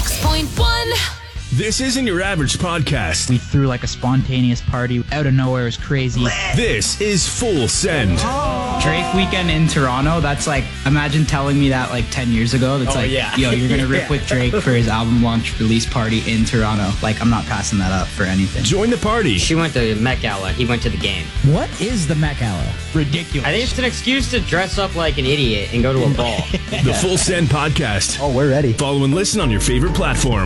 106.1. This isn't your average podcast. We threw like a spontaneous party out of nowhere. It was crazy. This is Full Send. Drake weekend in Toronto, that's like, imagine telling me that like 10 years ago. That's yo, you're going to rip with Drake for his album launch release party in Toronto. Like, I'm not passing that up for anything. Join the party. She went to Met Gala. He went to the game. What is the Met Gala? Ridiculous. I think it's an excuse to dress up like an idiot and go to a ball. The Full Send Podcast. Oh, we're ready. Follow and listen on your favorite platform.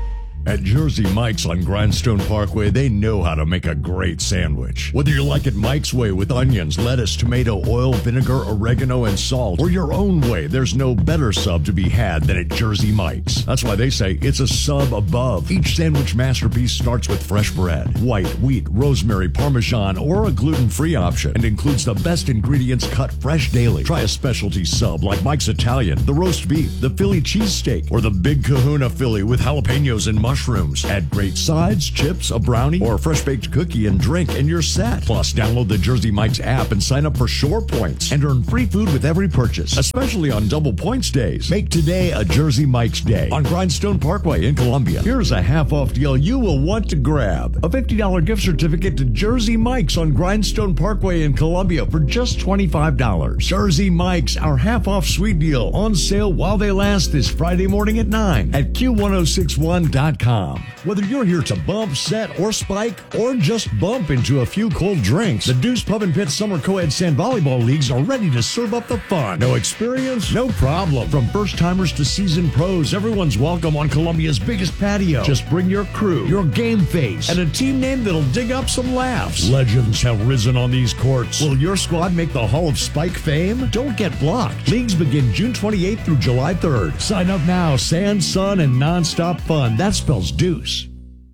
At Jersey Mike's on Grindstone Parkway, they know how to make a great sandwich. Whether you like it Mike's way with onions, lettuce, tomato, oil, vinegar, oregano, and salt, or your own way, there's no better sub to be had than at Jersey Mike's. That's why they say it's a sub above. Each sandwich masterpiece starts with fresh bread, white, wheat, rosemary, parmesan, or a gluten-free option, and includes the best ingredients cut fresh daily. Try a specialty sub like Mike's Italian, the roast beef, the Philly cheesesteak, or the Big Kahuna Philly with jalapenos and mushrooms. Add great sides, chips, a brownie, or a fresh-baked cookie and drink, and you're set. Plus, download the Jersey Mike's app and sign up for Shore Points and earn free food with every purchase, especially on double points days. Make today a Jersey Mike's day on Grindstone Parkway in Columbia. Here's a half-off deal you will want to grab. A $50 gift certificate to Jersey Mike's on Grindstone Parkway in Columbia for just $25. Jersey Mike's, our half-off sweet deal, on sale while they last this Friday morning at 9 at Q1061.com. Whether you're here to bump, set, or spike, or just bump into a few cold drinks, the Deuce Pub and Pit Summer Co-Ed Sand Volleyball Leagues are ready to serve up the fun. No experience? No problem. From first-timers to seasoned pros, everyone's welcome on Columbia's biggest patio. Just bring your crew, your game face, and a team name that'll dig up some laughs. Legends have risen on these courts. Will your squad make the Hall of Spike fame? Don't get blocked. Leagues begin June 28th through July 3rd. Sign up now. Sand, sun, and nonstop fun. That spells Deuce.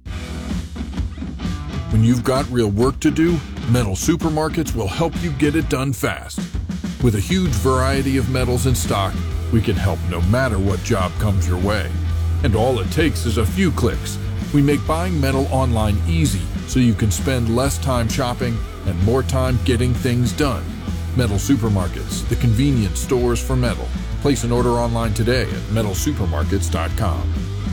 When you've got real work to do, Metal Supermarkets will help you get it done fast. With a huge variety of metals in stock, we can help no matter what job comes your way. And all it takes is a few clicks. We make buying metal online easy so you can spend less time shopping and more time getting things done. Metal Supermarkets, the convenience stores for metal. Place an order online today at metalsupermarkets.com.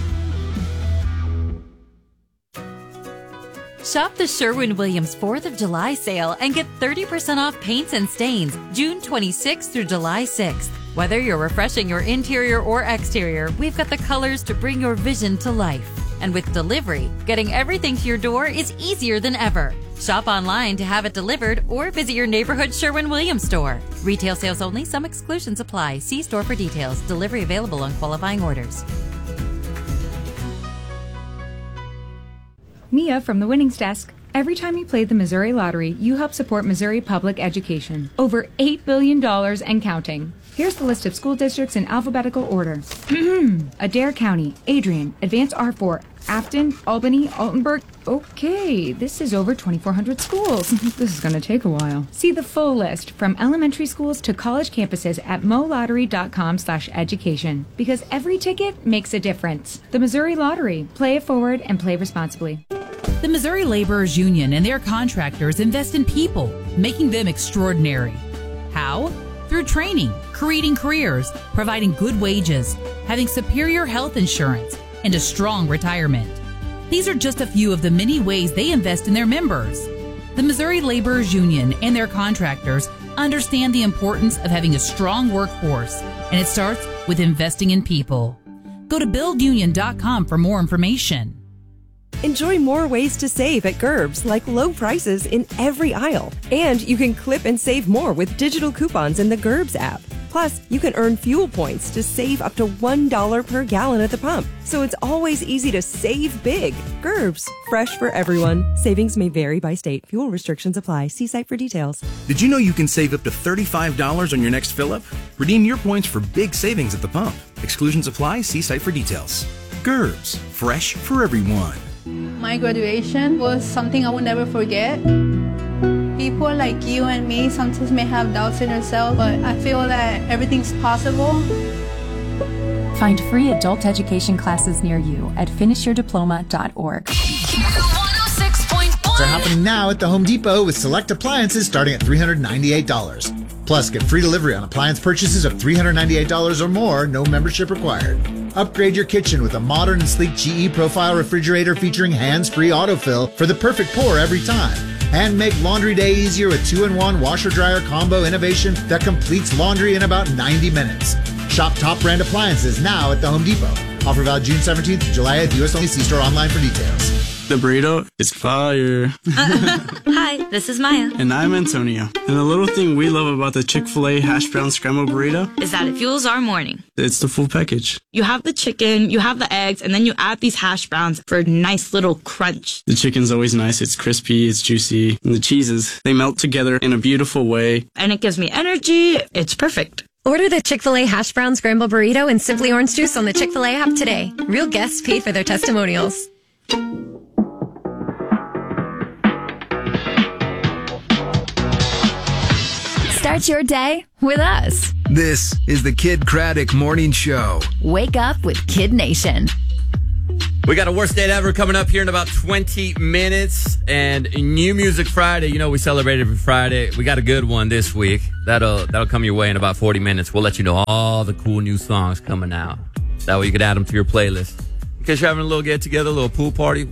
Shop the Sherwin-Williams 4th of July sale and get 30% off paints and stains June 26th through July 6th. Whether you're refreshing your interior or exterior, we've got the colors to bring your vision to life. And with delivery, getting everything to your door is easier than ever. Shop online to have it delivered or visit your neighborhood Sherwin-Williams store. Retail sales only. Some exclusions apply. See store for details. Delivery available on qualifying orders. Mia from the Winnings Desk. Every time you play the Missouri Lottery, you help support Missouri public education. Over $8 billion and counting. Here's the list of school districts in alphabetical order. Adair County, Adrian, Advanced R4, Afton, Albany, Altenburg. Okay, this is over 2,400 schools. This is going to take a while. See the full list from elementary schools to college campuses at molottery.com/education. Because every ticket makes a difference. The Missouri Lottery. Play it forward and play responsibly. The Missouri Laborers Union and their contractors invest in people, making them extraordinary. How? Through training, creating careers, providing good wages, having superior health insurance, and a strong retirement. These are just a few of the many ways they invest in their members. The Missouri Laborers Union and their contractors understand the importance of having a strong workforce, and it starts with investing in people. Go to buildunion.com for more information. Enjoy more ways to save at Gerbs, like low prices in every aisle. And you can clip and save more with digital coupons in the Gerbs app. Plus, you can earn fuel points to save up to $1 per gallon at the pump. So it's always easy to save big. Gerbs, fresh for everyone. Savings may vary by state. Fuel restrictions apply. See site for details. Did you know you can save up to $35 on your next fill-up? Redeem your points for big savings at the pump. Exclusions apply. See site for details. Gerbs, fresh for everyone. My graduation was something I will never forget. People like you and me sometimes may have doubts in yourself, but I feel that everything's possible. Find free adult education classes near you at finishyourdiploma.org. Are happening now at the Home Depot with select appliances starting at $398. Plus, get free delivery on appliance purchases of $398 or more, no membership required. Upgrade your kitchen with a modern and sleek GE Profile refrigerator featuring hands-free autofill for the perfect pour every time. And make laundry day easier with 2-in-1 washer-dryer combo innovation that completes laundry in about 90 minutes. Shop top brand appliances now at the Home Depot. Offer valid June 17th to July 8th. U.S. only. See store online for details. The burrito is fire. Hi, this is Maya. And I'm Antonio. And the little thing we love about the Chick-fil-A hash brown scrambled burrito is that it fuels our morning. It's the full package. You have the chicken, you have the eggs, and then you add these hash browns for a nice little crunch. The chicken's always nice. It's crispy, it's juicy. And the cheeses, they melt together in a beautiful way. And it gives me energy. It's perfect. Order the Chick-fil-A hash brown scrambled burrito and Simply Orange Juice on the Chick-fil-A app today. Real guests paid for their testimonials. Start your day with us. This is the Kid Craddock Morning Show. Wake up with Kid Nation. We got a worst date ever coming up here in about 20 minutes. And New Music Friday, you know we celebrate every Friday. We got a good one this week. That'll come your way in about 40 minutes. We'll let you know all the cool new songs coming out. That way you can add them to your playlist. In case you're having a little get-together, a little pool party,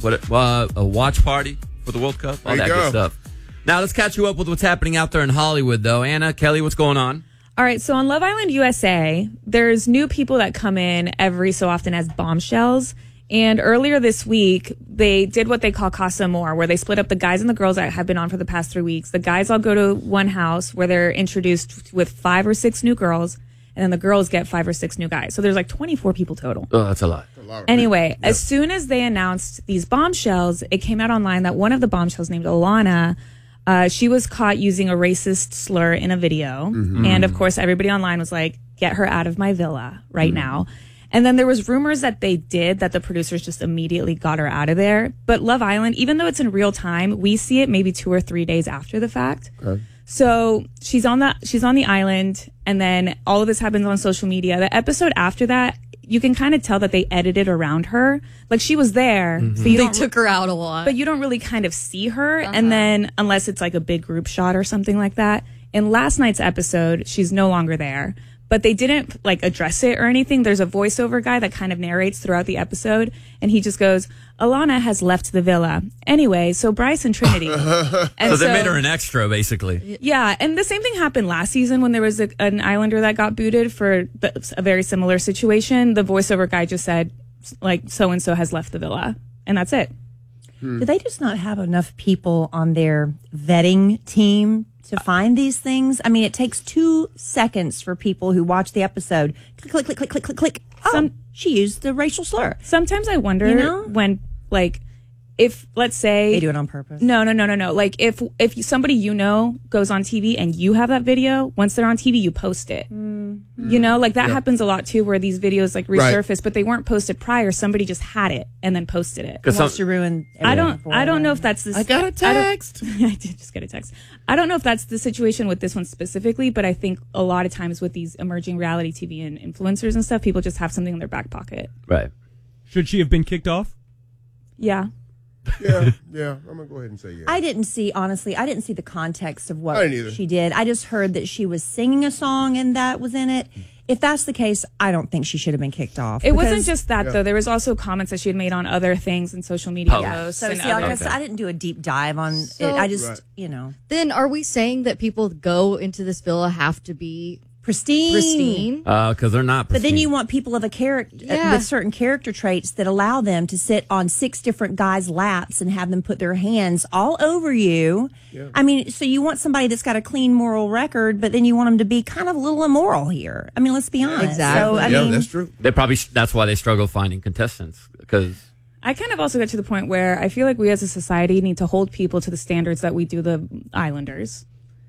a watch party for the World Cup, all that good stuff. Now, let's catch you up with what's happening out there in Hollywood, though. Anna, Kelly, what's going on? All right, so on Love Island USA, there's new people that come in every so often as bombshells. And earlier this week, they did what they call Casa Amor, where they split up the guys and the girls that have been on for the past 3 weeks. The guys all go to one house where they're introduced with 5 or 6 new girls, and then the girls get 5 or 6 new guys. So there's like 24 people total. Oh, that's a lot. Anyway, as soon as they announced these bombshells, it came out online that one of the bombshells named Alana, she was caught using a racist slur in a video. Mm-hmm. And of course, everybody online was like, get her out of my villa right now. And then there was rumors that the producers just immediately got her out of there. But Love Island, even though it's in real time, we see it maybe 2 or 3 days after the fact. Okay. So she's on the island, and then all of this happens on social media. The episode after that, you can kind of tell that they edited around her. Like, she was there. Mm-hmm. But they took her out a lot. But you don't really kind of see her. And then, unless it's like a big group shot or something like that. In last night's episode, she's no longer there. But they didn't like address it or anything. There's a voiceover guy that kind of narrates throughout the episode. And he just goes, Alana has left the villa. Anyway, so Bryce and Trinity. So they made her an extra, basically. Yeah, and the same thing happened last season when there was an Islander that got booted for a very similar situation. The voiceover guy just said, like, so-and-so has left the villa. And that's it. Do they just not have enough people on their vetting team to find these things? I mean, it takes 2 seconds for people who watch the episode. Click, click, click, click, click, click. Oh, she used the racial slur. Sometimes I wonder when, like, if, let's say... They do it on purpose. No. Like, if somebody goes on TV and you have that video, once they're on TV, you post it. Mm-hmm. You know, like, that happens a lot, too, where these videos, like, resurface, but they weren't posted prior. Somebody just had it and then posted it. Wants to ruin everything. I don't know if that's I got a text. I did just get a text. I don't know if that's the situation with this one specifically, but I think a lot of times with these emerging reality TV and influencers and stuff, people just have something in their back pocket. Right. Should she have been kicked off? Yeah. Yeah, I'm going to go ahead and say yeah. I didn't see the context of what she did. I just heard that she was singing a song and that was in it. If that's the case, I don't think she should have been kicked off. It wasn't just that, though. There was also comments that she had made on other things and social media posts. So, I didn't do a deep dive on it. I just, Then are we saying that people go into this villa have to be pristine? Because they're not pristine. But then you want people of a character with certain character traits that allow them to sit on 6 different guys' laps and have them put their hands all over you. Yeah. I mean, so you want somebody that's got a clean moral record, but then you want them to be kind of a little immoral here. I mean, let's be honest. Exactly. So, that's true. That's why they struggle finding contestants, because I kind of also get to the point where I feel like we as a society need to hold people to the standards that we do the Islanders.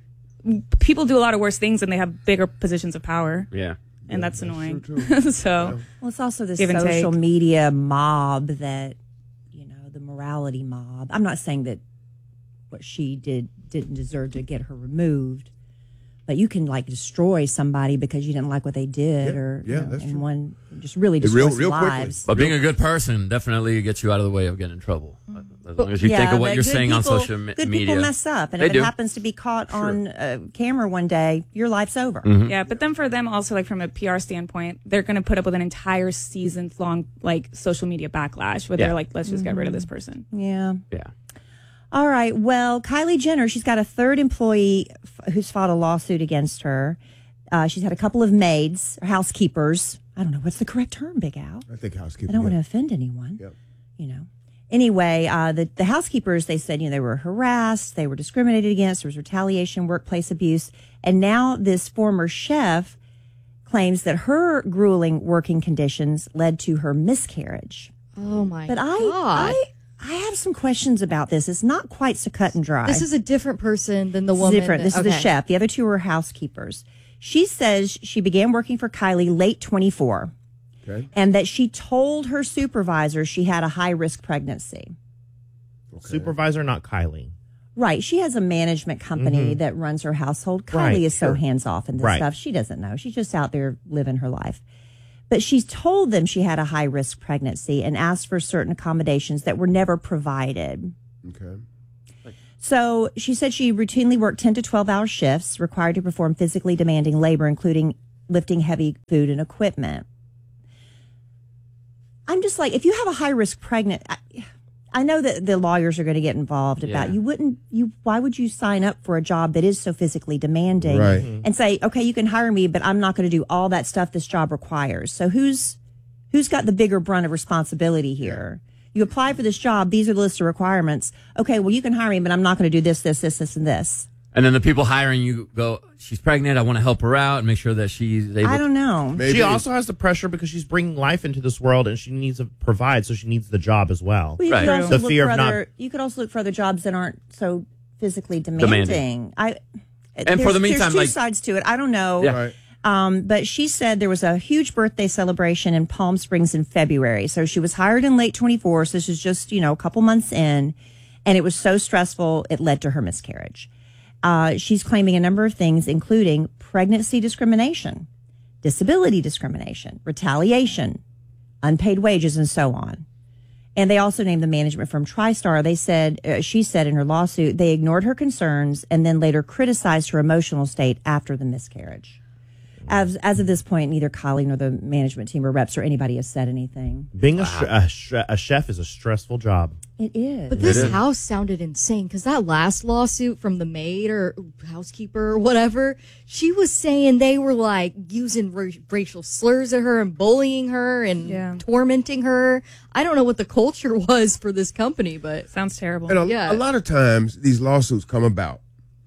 People do a lot of worse things and they have bigger positions of power. Yeah. And that's annoying. So, well, it's also this social media mob that, the morality mob. I'm not saying that what she didn't deserve to get her removed, but you can like destroy somebody because you didn't like what they did, that's true. One just really destroys lives. But being a good person definitely gets you out of the way of getting in trouble. As long as you think of what but you're good saying on people- social media. Good people mess up, and They if do. it happens to be caught on camera one day, your life's over. Mm-hmm. Yeah, but then for them also, like from a PR standpoint, they're going to put up with an entire season's long like social media backlash where Yeah. they're like, let's just get rid of this person. Yeah. Yeah. All right. Well, Kylie Jenner, she's got a third employee who's filed a lawsuit against her. She's had a couple of maids, or housekeepers. I don't know what's the correct term, Big Al. I think housekeeping. I don't want to offend anyone. Yep. You know. Anyway, the housekeepers, they said, they were harassed, they were discriminated against, there was retaliation, workplace abuse, and now this former chef claims that her grueling working conditions led to her miscarriage. Oh my But God. I have some questions about this. It's not quite so cut and dry. This is a different person than the This is woman. different. This is the chef. The other two were housekeepers. She says she began working for Kylie late 24. Okay. And that she told her supervisor she had a high-risk pregnancy. Supervisor, not Kylie. Right. She has a management company that runs her household. Kylie Right, is so sure. hands-off in this Right. stuff. She doesn't know. She's just out there living her life. But she's told them she had a high-risk pregnancy and asked for certain accommodations that were never provided. Okay. So she said she routinely worked 10 to 12-hour shifts, required to perform physically demanding labor, including lifting heavy food and equipment. I'm just like, if you have a high-risk pregnant, I know that the lawyers are going to get involved about why would you sign up for a job that is so physically demanding Right. and say, okay, you can hire me, but I'm not going to do all that stuff this job requires. So who's got the bigger brunt of responsibility here? You apply for this job. These are the list of requirements. Okay, well, you can hire me, but I'm not going to do this, and this. And then the people hiring you go, she's pregnant. I want to help her out and make sure that she's able. I don't know. She also has the pressure because she's bringing life into this world and she needs to provide, so she needs the job as well. Well, you could also The fear of not. you could also look for other jobs that aren't so physically demanding. And There's- for the meantime, there's two like- sides to it. I don't know. Yeah. Right. But she said there was a huge birthday celebration in Palm Springs in February. So she was hired in late 24. So this is just, a couple months in. And it was so stressful, it led to her miscarriage. She's claiming a number of things, including pregnancy discrimination, disability discrimination, retaliation, unpaid wages, and so on. And they also named the management firm TriStar. They said, she said in her lawsuit, they ignored her concerns and then later criticized her emotional state after the miscarriage. As of this point, neither Kylie nor the management team or reps or anybody has said anything. Being a chef is a stressful job. It is. But this house sounded insane because that last lawsuit from the maid or housekeeper or whatever, she was saying they were like using racial slurs at her and bullying her and tormenting her. I don't know what the culture was for this company, but sounds terrible. And a lot of times these lawsuits come about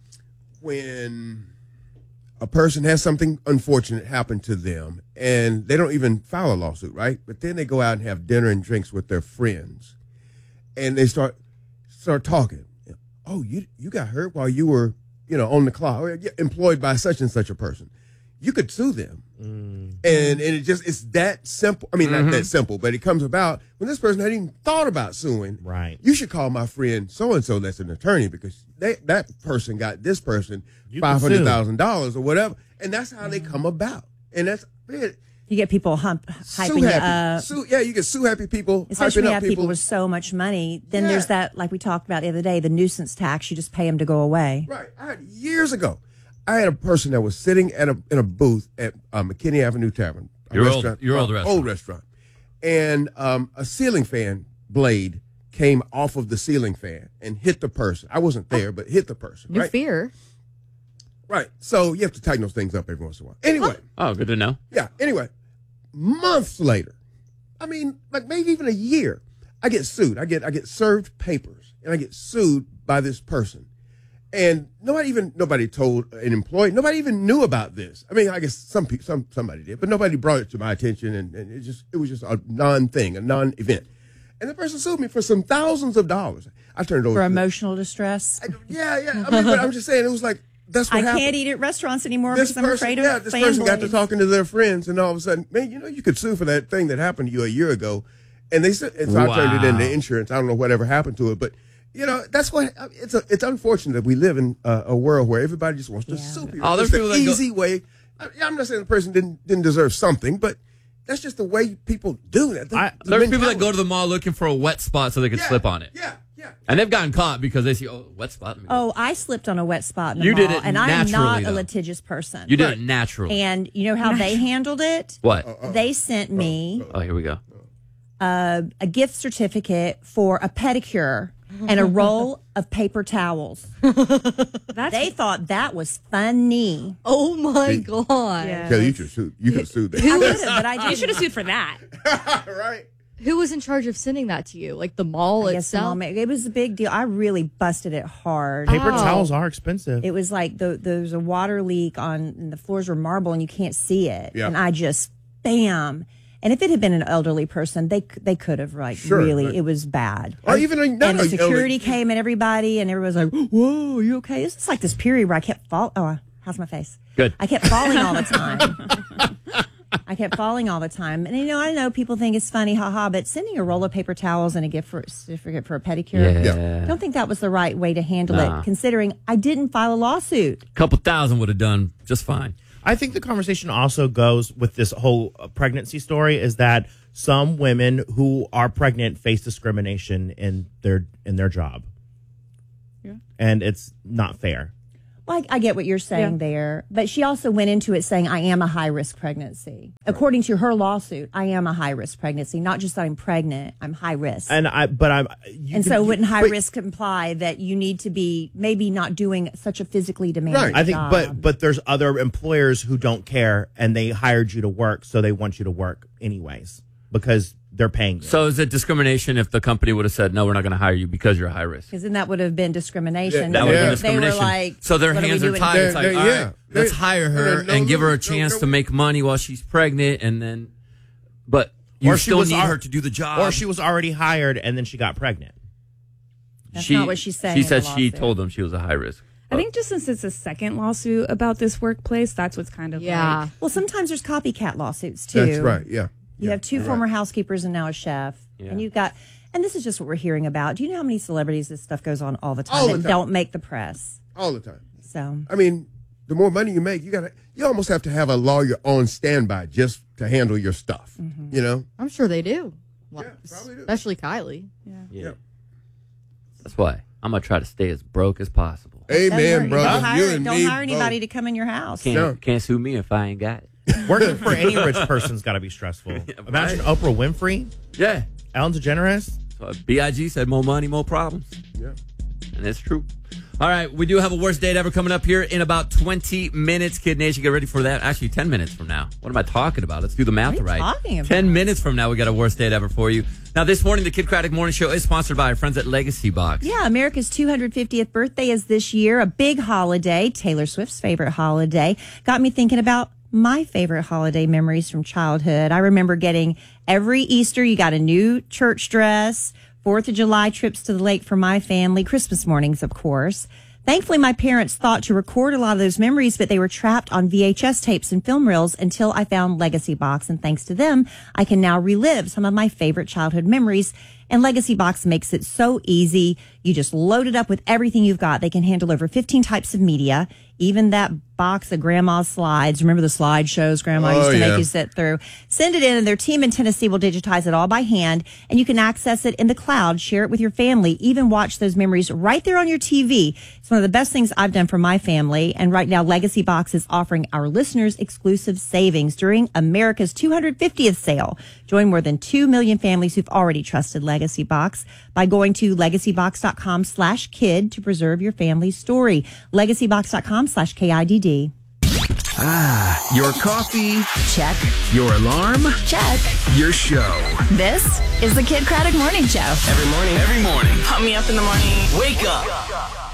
when a person has something unfortunate happen to them and they don't even file a lawsuit, right? But then they go out and have dinner and drinks with their friends and they start talking. Oh, you got hurt while you were, on the clock or employed by such and such a person. You could sue them. And it's that simple. I mean, not that simple, but it comes about when this person hadn't even thought about suing. Right. You should call my friend so-and-so that's an attorney because that person got this person $500,000 or whatever. And that's how they come about. And that's it. You get people hyping you up. You get sue happy people. Especially hyping when you up have people with so much money. Then there's that, like we talked about the other day, the nuisance tax. You just pay them to go away. Right. Years ago, I had a person that was sitting in a booth at McKinney Avenue Tavern. Your old restaurant. Old restaurant. And a ceiling fan blade came off of the ceiling fan and hit the person. I wasn't there, but hit the person. New right? fear. Right. So you have to tighten those things up every once in a while. Anyway. Oh, good to know. Yeah. Anyway, months later, I mean, like maybe even a year, I get sued. I get served papers and I get sued by this person. And nobody told an employee. Nobody even knew about this. I mean, I guess somebody did, but nobody brought it to my attention. And it was just a non-thing, a non-event. And the person sued me for some thousands of dollars. I turned it over For emotional distress. Yeah. I mean, but I'm just saying, it was like, that's what happened. I can't eat at restaurants anymore This because I'm afraid of this person got to talking to their friends, and all of a sudden, man, you could sue for that thing that happened to you a year ago. And they said, and so I turned it into insurance. I don't know whatever happened to it, but that's what it's unfortunate that we live in a world where everybody just wants to sue people. It's the easy way. I'm not saying the person didn't deserve something, but that's just the way people do that. There's people that go to the mall looking for a wet spot so they can slip on it. Yeah. And they've gotten caught because they see, wet spot. Oh, I slipped on a wet spot in the You mall, did it and I'm not naturally, a though. litigious person. You did it naturally. And you know how they handled it? What? They sent me Oh, here we go. a gift certificate for a pedicure and a roll of paper towels. They thought that was funny. Oh my See? God. Kelly, you could have sued that. I would have, but I didn't. You should have sued for that. Right. Who was in charge of sending that to you? Like the mall I guess the itself? mall it was a big deal. I really busted it hard. Paper towels are expensive. It was like there's a water leak and the floors were marble and you can't see it. Yeah. And I just, bam. And if it had been an elderly person, they could have Sure, really, right. it was bad. Or even and the security came and everybody was like, whoa, are you okay? This is like this period where I kept falling. Oh, how's my face? Good. I kept falling all the time. I kept falling all the time. And, I know people think it's funny, haha, but sending a roll of paper towels and a gift certificate for a pedicure, Yeah. I don't think that was the right way to handle Nah. it, considering I didn't file a lawsuit. A couple thousand would have done just fine. I think the conversation also goes with this whole pregnancy story is that some women who are pregnant face discrimination in their job. Yeah. And it's not fair. Well, I get what you're saying there, but she also went into it saying, I am a high-risk pregnancy. According to her lawsuit, I am a high-risk pregnancy, not just that I'm pregnant, I'm high-risk. And so wouldn't high-risk imply that you need to be maybe not doing such a physically demanding I think, job? but there's other employers who don't care and they hired you to work, so they want you to work anyways because they're paying you. So is it discrimination if the company would have said, no, we're not going to hire you because you're high risk? Because then that would have been discrimination. That would have been They were discrimination. like, so their what hands we are doing? tied. It's like, all right, let's hire her no, and give her a no, chance to make money while she's pregnant, and then, but you Or she still was need al- her to do the job. Or she was already hired and then she got pregnant. That's not what she's saying She in said the she lawsuit. told them she was a high risk. I think just since it's a second lawsuit about this workplace, that's what's kind of like. Well, sometimes there's copycat lawsuits too. That's right. Yeah. You have two former housekeepers and now a chef. Yeah. And you've got, and this is just what we're hearing about. Do you know how many celebrities this stuff goes on all the time All the that time. don't make the press? All the time. So, I mean, the more money you make, you almost have to have a lawyer on standby just to handle your stuff. Mm-hmm. You know? I'm sure they do. Yeah, probably do. Especially Kylie. Yeah. That's why I'm going to try to stay as broke as possible. Amen, brother. don't hire anybody to come in your house. Can't sue me if I ain't got it. Working for any rich person's got to be stressful. Imagine Oprah Winfrey. Yeah. Ellen DeGeneres. So B.I.G. said more money, more problems. Yeah. And it's true. All right, we do have a worst date ever coming up here in about 20 minutes. Kid Nation, get ready for that. Actually, 10 minutes from now. What am I talking about? Let's do the math right. talking about? 10 minutes from now, we got a worst date ever for you. Now, this morning, the Kid Craddock Morning Show is sponsored by our friends at Legacy Box. Yeah, America's 250th birthday is this year, a big holiday, Taylor Swift's favorite holiday. Got me thinking about my favorite holiday memories from childhood. I remember getting every Easter, you got a new church dress, 4th of July trips to the lake for my family, Christmas mornings, of course. Thankfully, my parents thought to record a lot of those memories, but they were trapped on VHS tapes and film reels until I found Legacy Box. And thanks to them, I can now relive some of my favorite childhood memories. And Legacy Box makes it so easy. You just load it up with everything you've got. They can handle over 15 types of media, even that box of grandma's slides. Remember the slide shows grandma used to make you sit through? Send it in, and their team in Tennessee will digitize it all by hand, and you can access it in the cloud, share it with your family, even watch those memories right there on your TV. It's one of the best things I've done for my family, and right now Legacy Box is offering our listeners exclusive savings during America's 250th sale. Join more than 2 million families who've already trusted Legacy Box by going to legacybox.com/kid to preserve your family's story. legacybox.com/KIDD. Your coffee? Check. Your alarm? Check. Your show. This is the Kid Craddock Morning Show. Every morning. Pump me up in the morning. Wake up.